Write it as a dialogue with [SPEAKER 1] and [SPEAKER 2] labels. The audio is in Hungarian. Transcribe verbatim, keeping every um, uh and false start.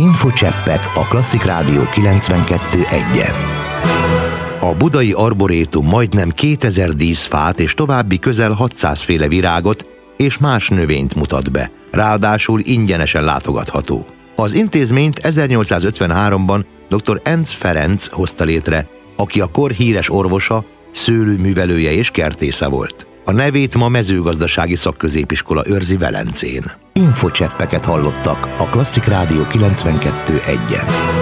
[SPEAKER 1] Infocseppek a Klasszik Rádió kilencvenkettő egyen. A budai arborétum majdnem kétezer díszfát és további közel hatszáz féle virágot és más növényt mutat be, ráadásul ingyenesen látogatható. Az intézményt ezernyolcszázötvenháromban dr. Enz Ferenc hozta létre, aki a kor híres orvosa, szőlőművelője és kertésze volt. A nevét ma mezőgazdasági szakközépiskola őrzi Velencén. Infocseppeket hallottak a Klasszik Rádió kilencvenkettő egyen.